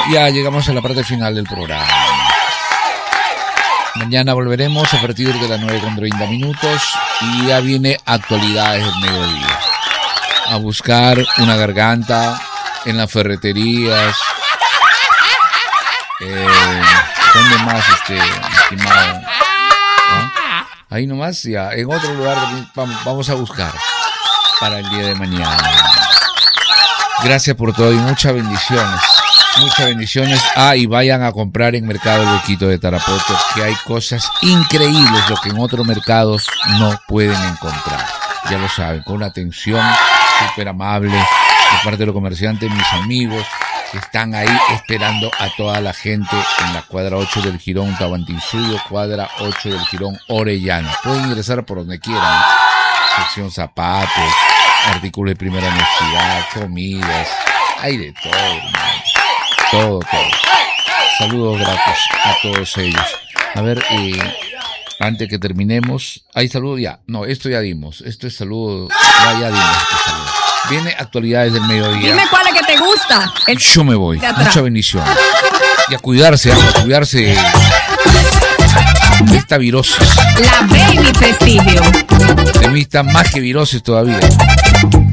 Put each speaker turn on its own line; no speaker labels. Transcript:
Ya llegamos a la parte final del programa. Mañana volveremos a partir de las 9:30 y ya viene actualidades del mediodía. A buscar una garganta en las ferreterías. ¿Dónde más, estimado? ¿No? Ahí nomás, ya. En otro lugar vamos a buscar para el día de mañana. Gracias por todo y muchas bendiciones. Muchas bendiciones. Y vayan a comprar en Mercado El Huequito de Tarapoto, que hay cosas increíbles, lo que en otros mercados no pueden encontrar. Ya lo saben, con una atención súper amable de parte de los comerciantes, mis amigos, que están ahí esperando a toda la gente en la cuadra 8 del Jirón Tahuantinsuyo, cuadra 8 del Jirón Orellana. Pueden ingresar por donde quieran. Sección zapatos, artículos de primera necesidad, comidas, hay de todo, hermano. Todo. Saludos gratos a todos ellos. A ver, antes que terminemos, ¿hay saludos ya? No, esto ya dimos. Esto es saludo. Ya dimos este saludo. Viene actualidades del mediodía.
Dime cuál es que te gusta.
Yo me voy. Mucha bendición. Y a cuidarse de esta virosis.
La Baby Prestigio.
De mí está más que virosis todavía.